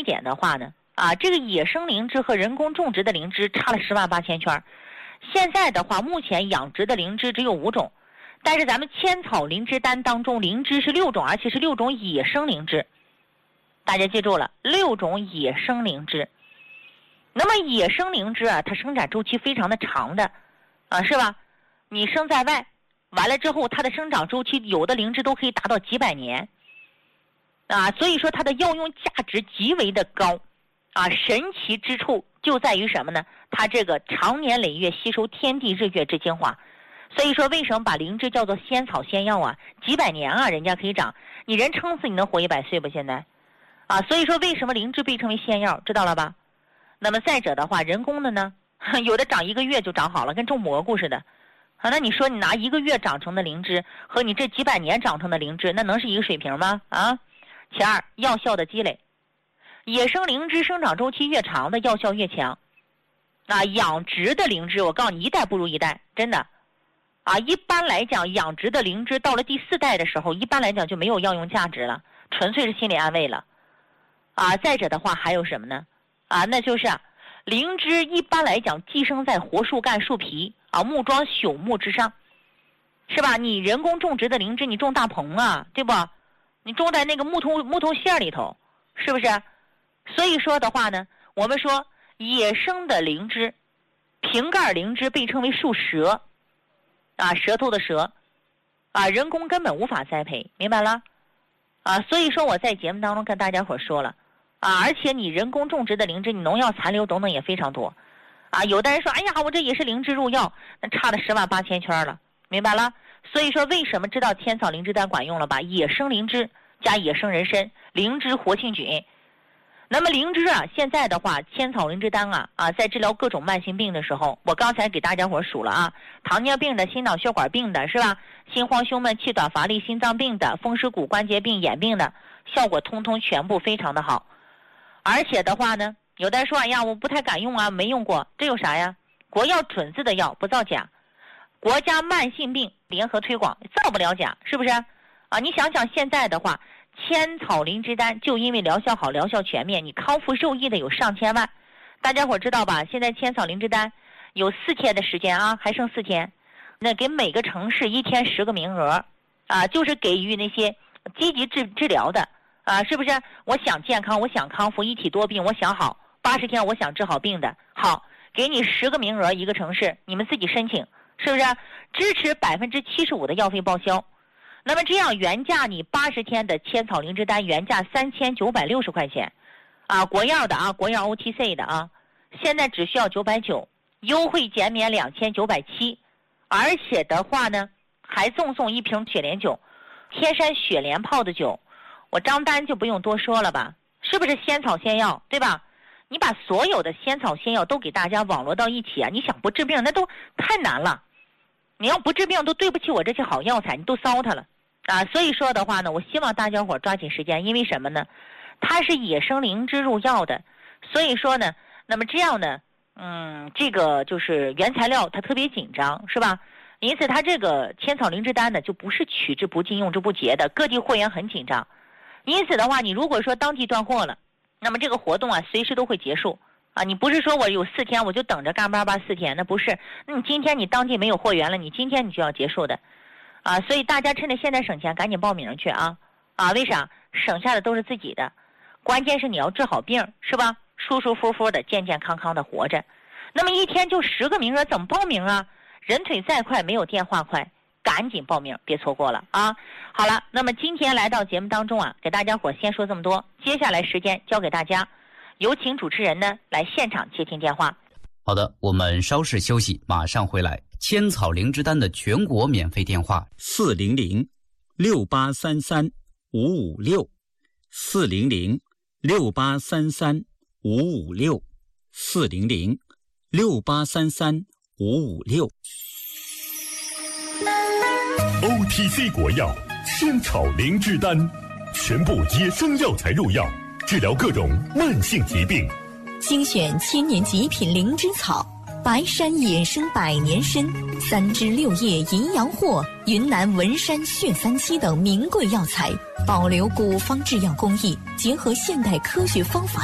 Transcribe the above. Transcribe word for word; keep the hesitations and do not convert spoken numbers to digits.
点的话呢，啊，这个野生灵芝和人工种植的灵芝差了十万八千圈。现在的话，目前养殖的灵芝只有五种，但是咱们千草灵芝丹当中，灵芝是六种，而且是六种野生灵芝。大家记住了，六种野生灵芝。那么野生灵芝啊，它生长周期非常的长的，啊，是吧？你生在外，完了之后，它的生长周期有的灵芝都可以达到几百年，啊，所以说它的药用价值极为的高，啊，神奇之处就在于什么呢？它这个长年累月吸收天地日月之精华，所以说为什么把灵芝叫做仙草仙药啊？几百年啊，人家可以长，你人撑死你能活一百岁不？现在，啊，所以说为什么灵芝被称为仙药，知道了吧？那么再者的话，人工的呢，有的长一个月就长好了，跟种蘑菇似的。啊，那你说你拿一个月长成的灵芝和你这几百年长成的灵芝，那能是一个水平吗？啊，其二，药效的积累，野生灵芝生长周期越长的药效越强。啊，养殖的灵芝，我告诉你，一代不如一代，真的。啊，一般来讲，养殖的灵芝到了第四代的时候，一般来讲就没有药用价值了，纯粹是心理安慰了。啊，再者的话还有什么呢？啊，那就是啊，灵芝一般来讲寄生在活树干、树皮啊、木桩、朽木之上，是吧？你人工种植的灵芝，你种大棚啊，对不？你种在那个木头木头线里头，是不是？所以说的话呢，我们说野生的灵芝，瓶盖灵芝被称为树舌，啊，舌头的舌，啊，人工根本无法栽培，明白了？啊，所以说我在节目当中跟大家伙说了。啊，而且你人工种植的灵芝，你农药残留等等也非常多，啊，有的人说，哎呀，我这也是灵芝入药，那差了十万八千圈了，明白了？所以说，为什么知道千草灵芝丹管用了吧？野生灵芝加野生人参，灵芝活性菌。那么灵芝啊，现在的话，千草灵芝丹啊啊，在治疗各种慢性病的时候，我刚才给大家伙数了啊，糖尿病的、心脑血管病的，是吧？心慌胸闷、气短乏力、心脏病的、风湿骨关节病、眼病的，效果通通全部非常的好。而且的话呢，有的人说，哎呀，我不太敢用啊，没用过，这有啥呀？国药准字的药，不造假，国家慢性病联合推广，造不了假，是不是？啊，你想想现在的话，千草灵芝丹就因为疗效好、疗效全面，你康复受益的有上千万，大家伙知道吧？现在千草灵芝丹有四天的时间啊，还剩四天，那给每个城市一天十个名额，啊，就是给予那些积极治治疗的。啊，是不是？我想健康，我想康复，一体多病，我想好，八十天我想治好病的，好，给你十个名额一个城市，你们自己申请，是不是？支持百分之七十五的药费报销，那么这样原价你八十天的千草灵芝丹原价三千九百六十块钱，啊，国药的啊，国药 O T C 的啊，现在只需要九百九，优惠减免两千九百七，而且的话呢，还赠送一瓶雪莲酒，天山雪莲泡的酒。我张丹就不用多说了吧，是不是仙草仙药，对吧？你把所有的仙草仙药都给大家网络到一起啊，你想不治病那都太难了，你要不治病都对不起我这些好药材，你都糟蹋了啊！所以说的话呢，我希望大家伙抓紧时间，因为什么呢？它是野生灵芝入药的，所以说呢，那么这样呢，嗯，这个就是原材料它特别紧张，是吧？因此它这个千草灵芝丹呢，就不是取之不尽用之不竭的，各地货源很紧张。因此的话，你如果说当地断货了，那么这个活动啊，随时都会结束啊！你不是说我有四天我就等着干巴巴四天，那不是。那你今天你当地没有货源了，你今天你就要结束的，啊！所以大家趁着现在省钱，赶紧报名去啊！啊，为啥？省下的都是自己的，关键是你要治好病，是吧？舒舒服服的、健健康康的活着。那么一天就十个名额，怎么报名啊？人腿再快，没有电话快。赶紧报名，别错过了啊！好了，那么今天来到节目当中啊，给大家伙先说这么多，接下来时间交给大家，有请主持人呢来现场接听电话。 好的，我们稍事休息，马上回来。千草灵芝丹的全国免费电话： 四零零六八三三五五六，四零零六八三三五五六，四零零六八三三五五六。 O T C 国药千草灵芝丹，全部野生药材入药，治疗各种慢性疾病。 精选千年极品灵芝草，白山野生百年参、三枝六叶银阳藿、云南文山血三七等名贵药材，保留古方制药工艺，结合现代科学方法